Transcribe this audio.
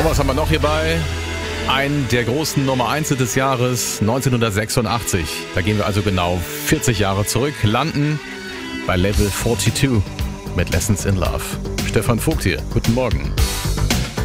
Und was haben wir noch hierbei? Ein der großen Nummer 1 des Jahres 1986. Da gehen wir also genau 40 Jahre zurück, landen bei Level 42 mit Lessons in Love. Stefan Vogt hier, guten Morgen.